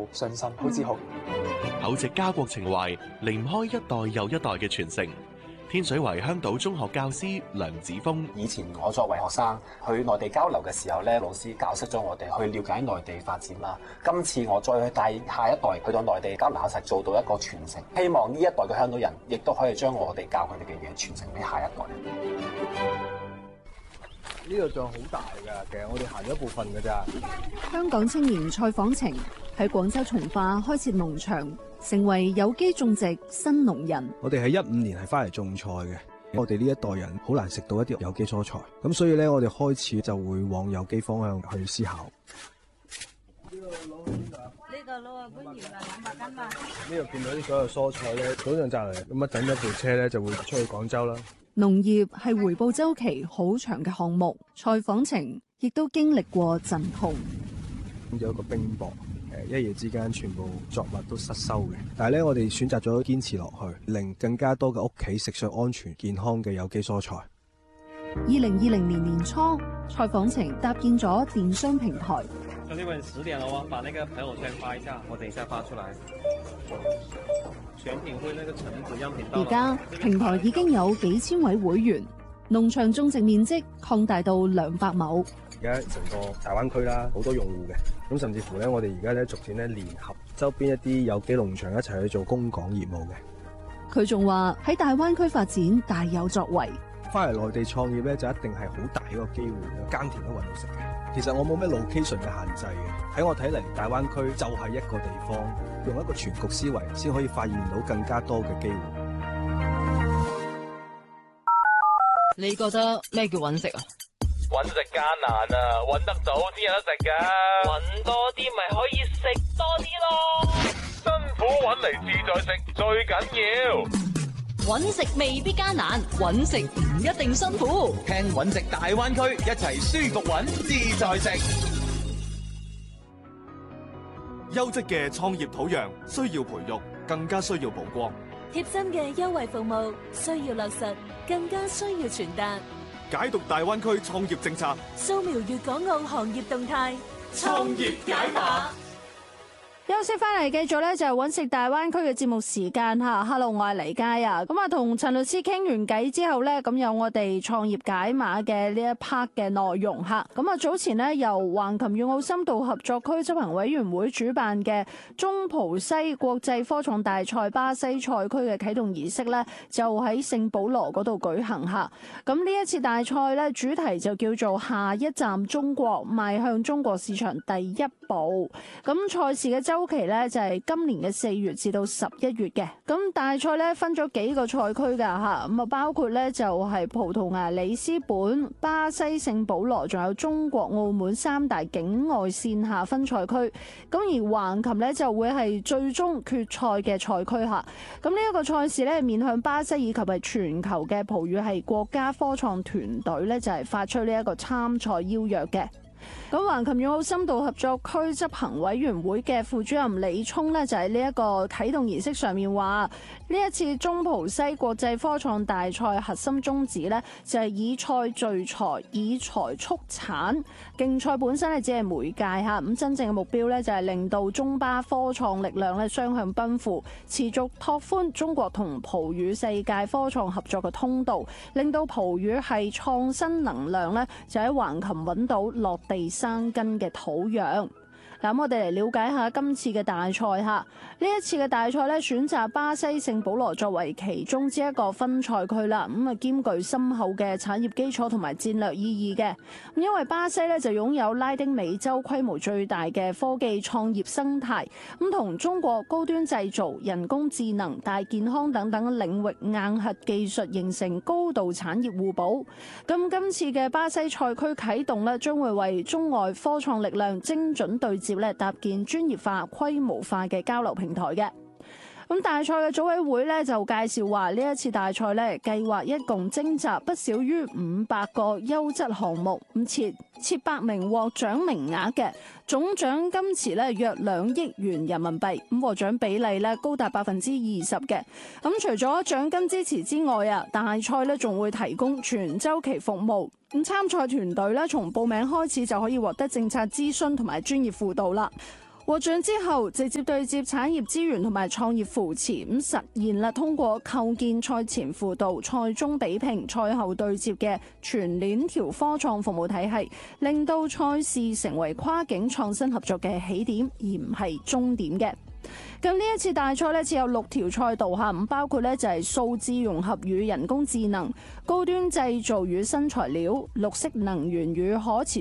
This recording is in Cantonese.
信心、好自豪。 厚植家國情懷，離唔開一代又一代嘅傳承。天水圍香島中學教師梁子峰： 以前我作為學生去內地交流嘅時候咧，老師教識咗我哋去了解內地發展啦。今次我再去帶下一代去到內地交流考察，做到一個傳承。希望呢一代嘅香港人亦都可以將我哋教佢哋嘅嘢傳承俾下一代。 呢個像好大㗎，其實我哋行咗一部分㗎咋。 香港青年蔡訪程喺廣州從化開設農場，成為有機種植新農人。 我哋係15年係翻嚟種菜嘅，我哋呢一代人好難食到一啲有機蔬菜，咁所以咧我哋開始就會往有機方向去思考。呢個攞去邊度啊？ 呢個攞去官窯啦，200斤嘛。 呢度見到啲所有蔬菜咧，早上摘嚟，咁啊等一部車咧就會出去廣州啦。 農業係回報週期好長嘅項目，蔡訪程亦都經歷過陣痛。 有一個冰雹，一夜之間全部作物都失收嘅。但係咧，我哋選擇咗堅持落去，令更加多嘅屋企食上安全健康嘅有機蔬菜。 2020年年初，蔡訪程搭建咗電商平台。 兄弟們10點了哦，把那個朋友圈發一下，我等一下發出來。選品會那個橙子樣品到。 而家平台已經有幾千位會員，農場種植面積擴大到200畝。 而家成個大灣區啦，好多用戶嘅，咁甚至乎咧，我哋而家咧逐漸咧聯合周邊一啲有機農場一齊去做供港業務嘅。 佢仲話喺大灣區發展大有作為。 翻嚟內地創業咧，就一定係好大一個機會嘅，耕田都搵到食嘅。其實我冇咩 location 嘅限制嘅，喺我睇嚟，大灣區就係一個地方，用一個全局思維，先可以發現到更加多嘅機會。 你覺得咩叫搵食啊？ 搵食艱難啊，搵得早先有得食噶。搵多啲咪可以食多啲咯。辛苦搵嚟自在食最緊要。 搵食未必艱難，搵食唔一定辛苦。 聽搵食大灣區，一齊舒服搵自在食。 優質嘅創業土壤需要培育，更加需要曝光。 貼身嘅優惠服務需要落實，更加需要傳達。 解讀大灣區創業政策， 掃描粵港澳行業動態， 創業解碼。 休息翻嚟，繼續咧就係搵食大灣區嘅節目時間吓。Hello， 我係黎佳啊。咁啊，同陳律師傾完偈之後咧，咁有我哋創業解碼嘅呢一 part 嘅內容吓。咁啊，早前呢，由橫琴粵澳深度合作區執行委員會主辦嘅中葡西國際科創大賽巴西賽區嘅啟動儀式咧，就喺聖保羅嗰度舉行吓。咁呢一次大賽咧，主題就叫做下一站中國，邁向中國市場第一步。咁賽事嘅周期咧就係今年嘅4月至到11月嘅。咁大賽咧分咗幾個賽區㗎吓，咁啊包括咧就係葡萄牙里斯本、巴西聖保羅，仲有中國澳門3大境外線下分賽區。咁而橫琴咧就會係最終決賽嘅賽區吓。咁呢一個賽事咧面向巴西以及係全球嘅葡語系國家科創團隊咧就係發出呢一個參賽邀約嘅。咁橫琴粵澳深度合作區執行委員會嘅副主任李聰呢，就喺呢一個啟動儀式上面話，呢一次中葡西國際科創大賽核心宗旨呢，就係以賽聚財，以財促產。競賽本身呢，只係媒介吓，咁真正嘅目標呢，就係令到中巴科創力量呢雙向奔赴，持續拓寬中國同葡語世界科創合作嘅通道，令到葡語係創新能量呢，就喺橫琴揾到落地生根嘅土壤。嗱，我哋嚟了解下今次嘅大賽吓。呢一次嘅大賽咧，選擇巴西聖保羅作為其中之一個分賽區啦。咁啊，兼具深厚嘅產業基礎同埋戰略意義嘅。咁因為巴西咧就擁有拉丁美洲規模最大嘅科技創業生態，咁同中國高端製造、人工智能、大健康等等領域硬核技術形成高度產業互補。咁今次嘅巴西賽區啟動咧，將會為中外科創力量精準對接咧，搭建專業化、規模化嘅交流平台嘅。咁大賽嘅組委會咧就介紹話，呢一次大賽咧計劃一共徵集不少於500個優質項目，咁設8名獲獎名額嘅，總獎金池咧約2億元人民幣，咁獲獎比例咧高達20%嘅。咁除咗獎金支持之外啊，大賽咧仲會提供全周期服務。咁參賽團隊咧從報名開始就可以獲得政策諮詢同埋專業輔導啦。 獲獎之後，直接對接產業資源同埋創業扶持，實現啦通過構建賽前輔導、賽中比拼、賽後對接嘅全鏈條科創服務體系，令到賽事成為跨境創新合作嘅起點，而唔係終點嘅。咁呢一次大賽咧，設有6條賽道嚇，咁包括咧就係數字融合與人工智能、高端製造與新材料、綠色能源與可持